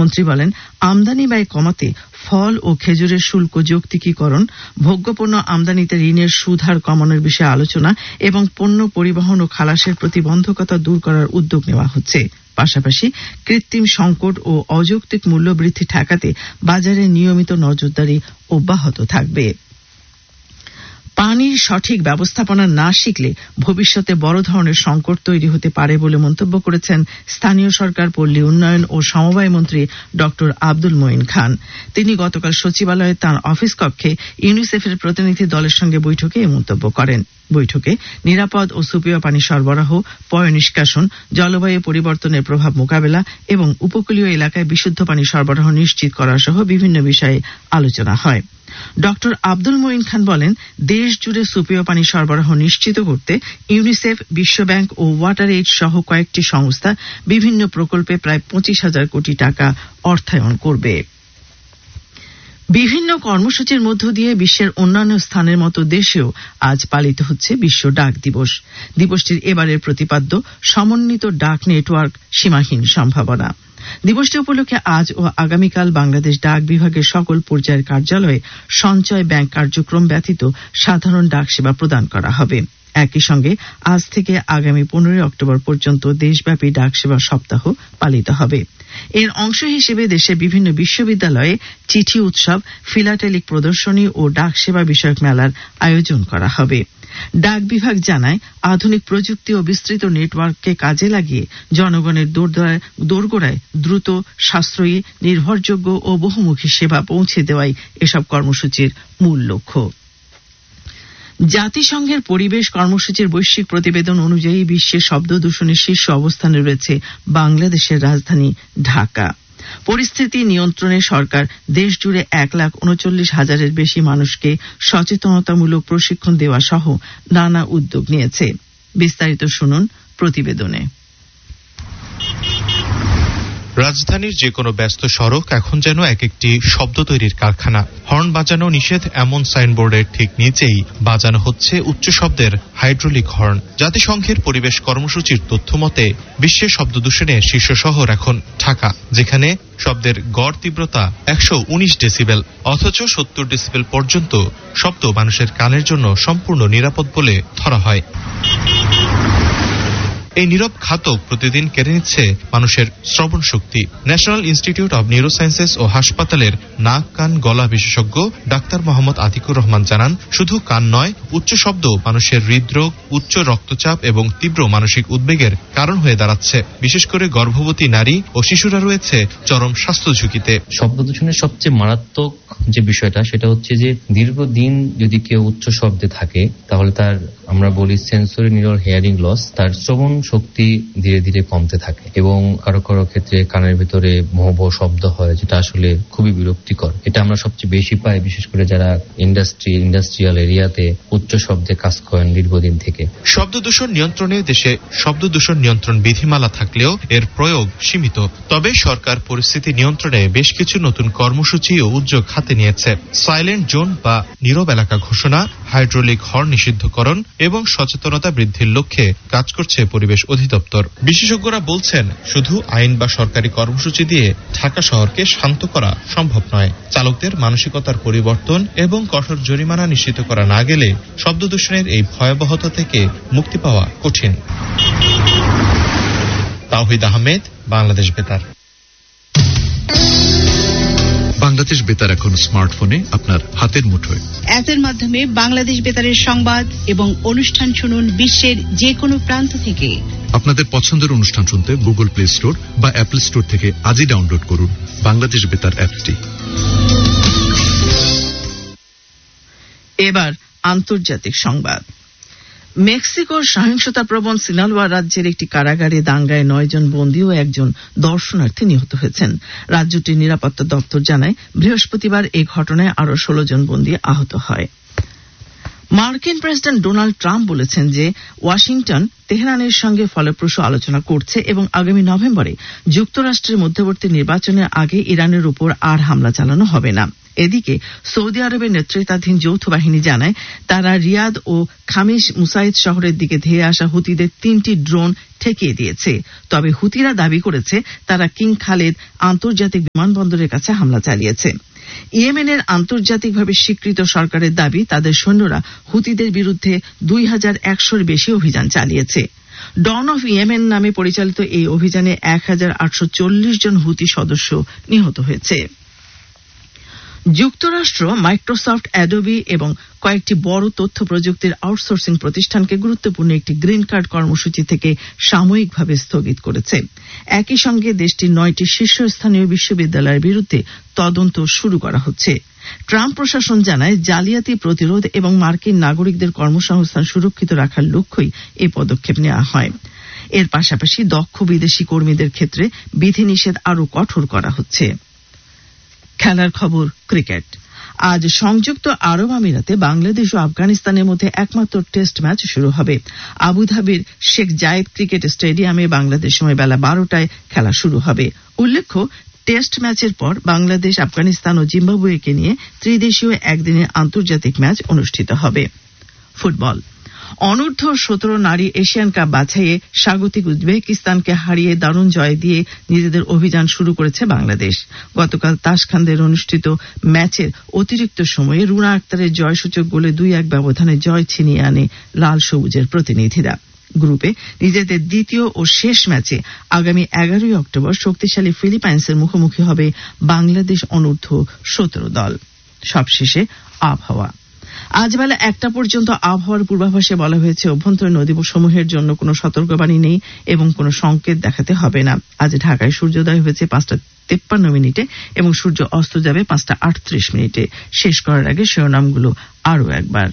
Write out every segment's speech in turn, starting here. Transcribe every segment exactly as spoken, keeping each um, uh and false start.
মন্ত্রী বলেন, আমদানি ব্যয় কমাতে ফল ও খেজুরের শুল্ক যৌক্তিকীকরণ, ভোগ্যপণ্য আমদানিতে ঋণের সুদ হার কমানোর বিষয়ে আলোচনা এবং পণ্য পরিবহন ও খালাসের প্রতিবন্ধকতা দূর করার উদ্যোগ নেওয়া হচ্ছে। পাশাপাশি কৃত্রিম সংকট ও অযৌক্তিক মূল্যবৃদ্ধি ঠেকাতে বাজারে নিয়মিত নজরদারি অব্যাহত থাকবে। পানির সঠিক ব্যবস্থাপনা না শিখলে ভবিষ্যতে বড় ধরনের সংকট তৈরি হতে পারে বলে মন্তব্য করেছেন স্থানীয় সরকার, পল্লী উন্নয়ন ও সমবায় মন্ত্রী ডক্টর আব্দুল মঈন খান। তিনি গতকাল সচিবালয়ে তাঁর অফিস কক্ষে ইউনিসেফের প্রতিনিধি দলের সঙ্গে বৈঠকে এই মন্তব্য করেন। বৈঠকে নিরাপদ ও সুপেয় পানি সরবরাহ, পয় নিষ্কাশন, জলবায়ু পরিবর্তনের প্রভাব মোকাবেলা এবং উপকূলীয় এলাকায় বিশুদ্ধ পানি সরবরাহ নিশ্চিত করা সহ বিভিন্ন বিষয়ে আলোচনা হয়। ডক্টর আব্দুল মঈন খান বলেন, দেশ জুড়ে সুপেয় পানি সরবরাহ নিশ্চিত করতে ইউনিসেফ, বিশ্বব্যাংক ও ওয়াটার এইড সহ কয়েকটি সংস্থা বিভিন্ন প্রকল্পে প্রায় পঁচিশ হাজার কোটি টাকা অর্থায়ন করবে। বিভিন্ন কর্মসূচির মধ্য দিয়ে বিশ্বের অন্যান্য স্থানের মতো দেশেও আজ পালিত হচ্ছে বিশ্ব ডাক দিবস। দিবসটির এবারের প্রতিপাদ্য সমন্বিত ডাক নেটওয়ার্ক, সীমাহীন সম্ভাবনা। দিবসটি উপলক্ষে আজ ও আগামীকাল বাংলাদেশ ডাক বিভাগের সকল পর্যায়ের কার্যালয়ে সঞ্চয় ব্যাংক কার্যক্রম ব্যতীত সাধারণ ডাক সেবা প্রদান করা হবে। একই সঙ্গে আজ থেকে আগামী পনেরোই অক্টোবর পর্যন্ত দেশব্যাপী ডাক সেবা সপ্তাহ পালিত হবে। এর অংশ হিসেবে দেশের বিভিন্ন বিশ্ববিদ্যালয়ে চিঠি উৎসব, ফিলাটেলিক প্রদর্শনী ও ডাক সেবা বিষয়ক মেলার আয়োজন করা হবে। ডাক বিভাগ জানায়, আধুনিক প্রযুক্তি ও বিস্তৃত নেটওয়ার্ককে কাজে লাগিয়ে জনগণের দোরগোড়ায় দ্রুত, সাশ্রয়ী, নির্ভরযোগ্য ও বহুমুখী সেবা পৌঁছে দেওয়াই এসব কর্মসূচির মূল লক্ষ্য। জাতিসংঘের পরিবেশ কর্মসূচির বৈশ্বিক প্রতিবেদন অনুযায়ী বিশ্বের শব্দ দূষণের শীর্ষ অবস্থানে রয়েছে বাংলাদেশের রাজধানী ঢাকা। পরিস্থিতি নিয়ন্ত্রণে সরকার দেশ জুড়ে এক লাখ উনচল্লিশ হাজারের বেশি মানুষকে সচেতনতামূলক প্রশিক্ষণ দেওয়া সহ নানা উদ্যোগ নিয়েছে। বিস্তারিত শুনুন প্রতিবেদনে। রাজধানীর যে কোনো ব্যস্ত সড়ক এখন যেন এক একটি শব্দ তৈরির কারখানা। হর্ন বাজানো নিষেধ এমন সাইনবোর্ডের ঠিক নিচেই বাজানো হচ্ছে উচ্চ শব্দের হাইড্রোলিক হর্ন। জাতিসংঘের পরিবেশ কর্মসূচির তথ্য মতে বিশ্বের শব্দ দূষণে শীর্ষ শহর এখন ঢাকা, যেখানে শব্দের গড় তীব্রতা একশো উনিশ ডেসিবেল, অথচ সত্তর ডেসিবেল পর্যন্ত শব্দ মানুষের কানের জন্য সম্পূর্ণ নিরাপদ বলে ধরা হয়। এই নীরব ঘাতক প্রতিদিন কেড়ে নিচ্ছে মানুষের শ্রবণ শক্তি। ন্যাশনাল ইনস্টিটিউট অব নিউরোসায়েন্সেস ও হাসপাতালের নাক, কান, গলা বিশেষজ্ঞ ডাক্তার মোহাম্মদ আতিকুর রহমান জানান, শুধু কান নয়, উচ্চ শব্দ মানুষের হৃদরোগ, উচ্চ রক্তচাপ এবং তীব্র মানসিক উদ্বেগের কারণ হয়ে দাঁড়াচ্ছে। বিশেষ করে গর্ভবতী নারী ও শিশুরা রয়েছে চরম স্বাস্থ্য ঝুঁকিতে। শব্দ দূষণের সবচেয়ে মারাত্মক যে বিষয়টা সেটা হচ্ছে যে দীর্ঘদিন যদি কেউ উচ্চ শব্দে থাকে তাহলে তার, আমরা বলি সেন্সরি নিউরাল হিয়ারিং লস, তার শ্রবণ শক্তি ধীরে ধীরে কমতে থাকে এবং কারো কারো ক্ষেত্রে কানের ভিতরে ভোঁ শব্দ হয়, যেটা আসলে খুবই বিরক্তিকর। এটা আমরা সবচেয়ে বেশি পাই বিশেষ করে যারা ইন্ডাস্ট্রি ইন্ডাস্ট্রিয়াল এরিয়াতে উচ্চ শব্দে কাজ করেন দীর্ঘদিন থেকে। শব্দ দূষণ নিয়ন্ত্রণে দেশে শব্দ দূষণ নিয়ন্ত্রণ বিধিমালা থাকলেও এর প্রয়োগ সীমিত। তবে সরকার পরিস্থিতি নিয়ন্ত্রণে বেশ কিছু নতুন কর্মসূচি ও উদ্যোগ হাতে নিয়েছে। সাইলেন্ট জোন বা নীরব এলাকা ঘোষণা, হাইড্রোলিক হর্ন নিষিদ্ধকরণ এবং সচেতনতা বৃদ্ধির লক্ষ্যে কাজ করছে পরিবেশ অধিদপ্তর। বিশেষজ্ঞরা বলছেন, শুধু আইন বা সরকারি কর্মসূচি দিয়ে ঢাকা শহরকে শান্ত করা সম্ভব নয়। চালকদের মানসিকতার পরিবর্তন এবং কঠোর জরিমানা নিশ্চিত করা না গেলে শব্দ দূষণের এই ভয়াবহতা থেকে মুক্তি পাওয়া কঠিন। তাওহিদ আহমেদ, বাংলাদেশ বেতার। বাংলাদেশ বেতার এখন স্মার্টফোনে আপনার হাতের মুঠোয়। অ্যাপের মাধ্যমে বাংলাদেশ বেতারের সংবাদ এবং অনুষ্ঠান শুনুন বিশ্বের যে কোনো প্রান্ত থেকে। আপনাদের পছন্দের অনুষ্ঠান শুনতে গুগল প্লে স্টোর বা অ্যাপল স্টোর থেকে আজই ডাউনলোড করুন বাংলাদেশ বেতার অ্যাপটি। এবার আন্তর্জাতিক সংবাদ। মেক্সিকোর সহিংসতাপ্রবণ সিনালোয়া রাজ্যের একটি কারাগারে দাঙ্গায় নয় জন বন্দী ও একজন দর্শনার্থী নিহত হয়েছেন। রাজ্যটির নিরাপত্তা দপ্তর জানায়, বৃহস্পতিবার এই ঘটনায় আরো ষোলো জন বন্দী আহত হয়। মার্কিন প্রেসিডেন্ট ডোনাল্ড ট্রাম্প বলেছেন যে ওয়াশিংটন তেহরানের সঙ্গে ফলপ্রসূ আলোচনা করছে এবং আগামী নভেম্বরে যুক্তরাষ্ট্রের মধ্যবর্তী নির্বাচনের আগে ইরানের উপর আর হামলা চালানো হবে না। এদিকে সৌদি আরবের নেতৃত্বাধীন যৌথ বাহিনী জানায় তারা রিয়াদ ও খামিস মুসাইদ শহরের দিকে ধেয়ে আসা হুতিদের তিনটি ড্রোন ঠেকিয়ে দিয়েছে। তবে হুতিরা দাবি করেছে তারা কিং খালেদ আন্তর্জাতিক বিমানবন্দরের কাছে হামলা চালিয়েছে। ইয়েমেনের আন্তর্জাতিকভাবে স্বীকৃত সরকারের দাবি তাদের সৈন্যরা হুতিদের বিরুদ্ধে দুই হাজার একশোর বেশি অভিযান চালিয়েছে। ডন অফ ইয়েমেন নামে পরিচালিত এই অভিযানে এক হাজার আটশো চল্লিশ জন হুতি সদস্য নিহত হয়েছে। যুক্তরাষ্ট্র মাইক্রোসফট, অ্যাডোবি এবং কয়েকটি বড় তথ্য প্রযুক্তির আউটসোর্সিং প্রতিষ্ঠানকে গুরুত্বপূর্ণ একটি গ্রিন কার্ড কর্মসূচি থেকে সাময়িকভাবে স্থগিত করেছে। একই সঙ্গে দেশটির নয়টি শীর্ষস্থানীয় বিশ্ববিদ্যালয়ের বিরুদ্ধে তদন্ত শুরু করা হচ্ছে। ট্রাম্প প্রশাসন জানায় জালিয়াতি প্রতিরোধ এবং মার্কিন নাগরিকদের কর্মসংস্থান সুরক্ষিত রাখার লক্ষ্যেই এই পদক্ষেপ নেওয়া হয়। এর পাশাপাশি দক্ষ বিদেশি কর্মীদের ক্ষেত্রে বিধিনিষেধ আরও কঠোর করা হচ্ছে। খেলার খবর, ক্রিকেট। আজ সংযুক্ত আরব আমিরাতে বাংলাদেশ ও আফগানিস্তানের মধ্যে একমাত্র টেস্ট ম্যাচ শুরু হবে। আবুধাবির শেখ জায়েদ ক্রিকেট স্টেডিয়ামে বাংলাদেশ সময় বেলা বারোটায় খেলা শুরু হবে। উল্লেখ্য, টেস্ট ম্যাচের পর বাংলাদেশ, আফগানিস্তান ও জিম্বাবুয়েকে নিয়ে ত্রিদেশীয় একদিনের আন্তর্জাতিক ম্যাচ অনুষ্ঠিত হবে। ফুটবল। অনূর্ধ্ব সতেরো নারী এশিয়ান কাপ বাছাইয়ে স্বাগতিক উজবেকিস্তানকে হারিয়ে দারুণ জয় দিয়ে নিজেদের অভিযান শুরু করেছে বাংলাদেশ। গতকাল তাসখান্দের অনুষ্ঠিত ম্যাচের অতিরিক্ত সময়ে রুনা আক্তারের জয়সূচক গোলে দুই এক ব্যবধানে জয় ছিনিয়ে আনে লাল সবুজের প্রতিনিধিরা। গ্রুপে নিজেদের দ্বিতীয় ও শেষ ম্যাচে আগামী এগারোই অক্টোবর শক্তিশালী ফিলিপাইন্সের মুখোমুখি হবে বাংলাদেশ অনূর্ধ্ব সতেরো দল। সবশেষে আবহাওয়া। আজ বেলা একটা পর্যন্ত আবহাওয়ার পূর্বাভাসে বলা হয়েছে অভ্যন্তরীণ নদীসমূহের জন্য কোনো সতর্কবাণী নেই এবং কোনো সংকেত দেখাতে হবে না। আজ ঢাকায় সূর্যোদয় হয়েছে পাঁচটা তেপ্পান্ন মিনিটে এবং সূর্য অস্ত যাবে পাঁচটা আটত্রিশ মিনিটে। শেষ করার আগে শিরোনামগুলো আরও একবার।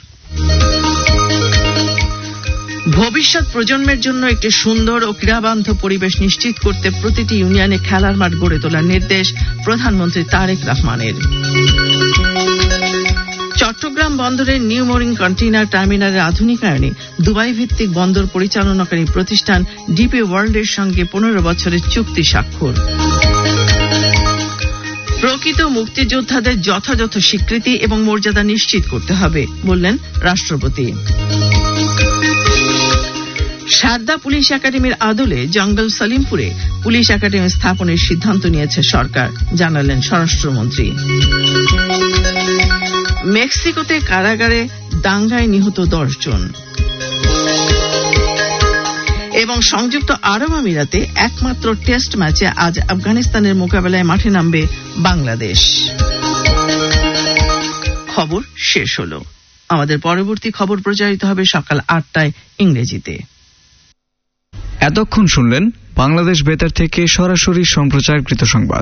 ভবিষ্যৎ প্রজন্মের জন্য একটি সুন্দর ও ক্রীড়াবান্ধব পরিবেশ নিশ্চিত করতে প্রতিটি ইউনিয়নে খেলার মাঠ গড়ে তোলার নির্দেশ প্রধানমন্ত্রী তারেক রহমানের। চট্টগ্রাম বন্দরের নিউ মোরিং কন্টেইনার টার্মিনালের আধুনিকায়নে দুবাই ভিত্তিক বন্দর পরিচালনাকারী প্রতিষ্ঠান ডিপি ওয়ার্ল্ডের সঙ্গে পনেরো বছরের চুক্তি স্বাক্ষর। প্রকৃত মুক্তিযোদ্ধাদের যথাযথ স্বীকৃতি এবং মর্যাদা নিশ্চিত করতে হবে বললেন রাষ্ট্রপতি। সারদা পুলিশ একাডেমির আদলে জঙ্গল সলিমপুরে পুলিশ একাডেমি স্থাপনের সিদ্ধান্ত নিয়েছে সরকার, জানালেন স্বরাষ্ট্রমন্ত্রী। মেক্সিকোতে কারাগারে দাঙ্গায় নিহত দশ জন এবং সংযুক্ত আরব আমিরাতে একমাত্র টেস্ট ম্যাচে আজ আফগানিস্তানের মোকাবেলায় মাঠে নামবে বাংলাদেশ। খবর শেষ হলো। আমাদের পরবর্তী খবর প্রচারিত হবে সকাল আটটায় ইংরেজিতে। এতক্ষণ শুনলেন বাংলাদেশ বেতার থেকে সরাসরি সম্প্রচারকৃত সংবাদ।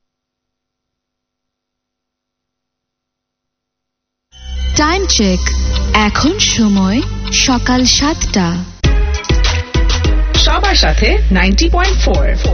টাইম চেক, এখন সময় সকাল সাতটা। সবার সাথে নাইনটি পয়েন্ট ফোর।